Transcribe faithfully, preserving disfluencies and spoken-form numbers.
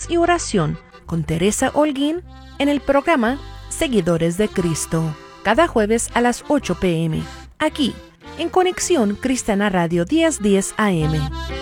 y oración con Teresa Holguín en el programa Seguidores de Cristo, cada jueves a las ocho p m, aquí en Conexión Cristiana Radio diez diez A M.